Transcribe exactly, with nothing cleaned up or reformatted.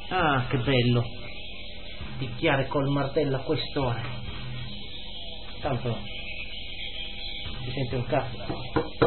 Ah, che bello. Picchiare col martello a quest'ora. Tanto si sente un cazzo.